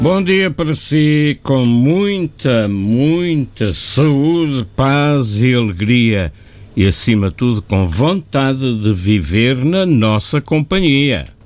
Bom dia para si, com muita saúde, paz e alegria e, acima de tudo, com vontade de viver na nossa companhia.